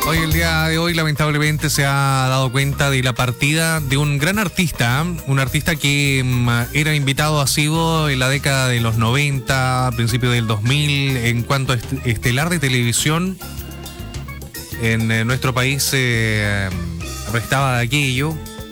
Hoy, el día de hoy, lamentablemente se ha dado cuenta de la partida de un gran artista, un artista que era invitado asiduo en la década de los 90, a principios del 2000, en cuanto a estelar de televisión en nuestro país restaba de aquello.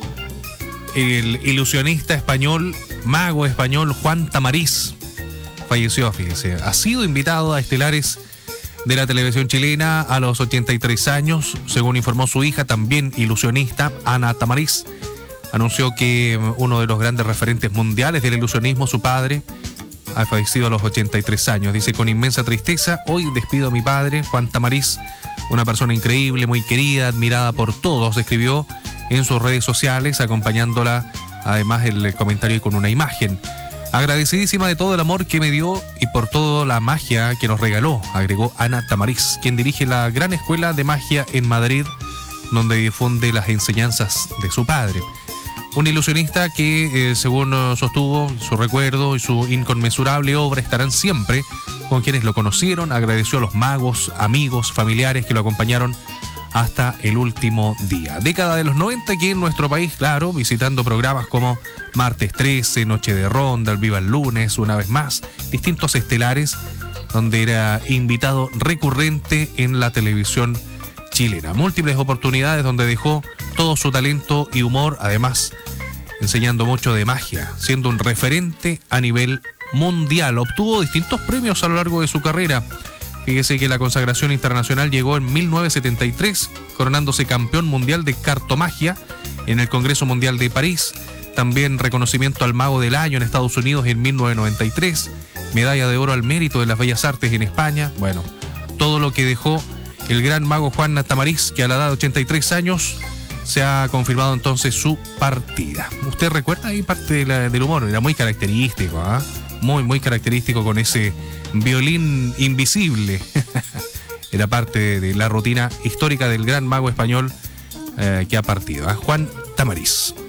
El ilusionista español, mago español Juan Tamariz, falleció, fíjese. Ha sido invitado a estelares de la televisión chilena a los 83 años, según informó su hija, también ilusionista, Ana Tamariz. Anunció que uno de los grandes referentes mundiales del ilusionismo, su padre, ha fallecido a los 83 años. Dice: con inmensa tristeza, hoy despido a mi padre, Juan Tamariz, una persona increíble, muy querida, admirada por todos, escribió en sus redes sociales, acompañándola además el comentario con una imagen. Agradecidísima de todo el amor que me dio y por toda la magia que nos regaló, agregó Ana Tamariz, quien dirige la gran escuela de magia en Madrid, donde difunde las enseñanzas de su padre. Un ilusionista que, según sostuvo, su recuerdo y su inconmensurable obra estarán siempre con quienes lo conocieron. Agradeció a los magos, amigos, familiares que lo acompañaron hasta el último día. Década de los 90 aquí en nuestro país, claro, visitando programas como Martes 13, Noche de Ronda, El Viva el Lunes, una vez más, distintos estelares, donde era invitado recurrente en la televisión chilena. Múltiples oportunidades donde dejó todo su talento y humor, además enseñando mucho de magia, siendo un referente a nivel mundial. Obtuvo distintos premios a lo largo de su carrera. Fíjese que la consagración internacional llegó en 1973, coronándose campeón mundial de cartomagia en el Congreso Mundial de París. También reconocimiento al Mago del Año en Estados Unidos en 1993. Medalla de oro al mérito de las Bellas Artes en España. Bueno, todo lo que dejó el gran mago Juan Tamariz, que a la edad de 83 años se ha confirmado entonces su partida. ¿Usted recuerda ahí parte del humor? Era muy característico, ¿ah? Muy característico, con ese violín invisible. Era parte de la rutina histórica del gran mago español que ha partido, Juan Tamariz.